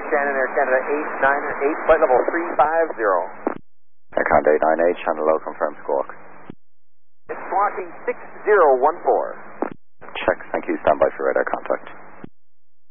Shannon, Air Canada 898, flight level 350. Air Canada 898, Shannon low, confirm squawk. It's squawking 6014. Check, thank you, stand by for radar contact.